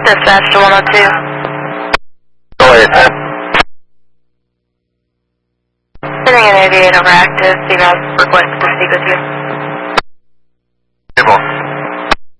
Dispatch to 102. Go ahead, man. Sending an aviator over active. Female requested to speak with you. People.